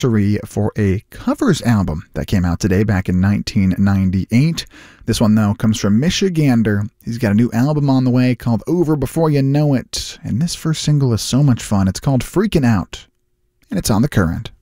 for a covers album that came out today back in 1998. This one, though, comes from Michigander. He's got a new album on the way called Over Before You Know It, and this first single is so much fun. It's called Freakin' Out, and it's on The Current.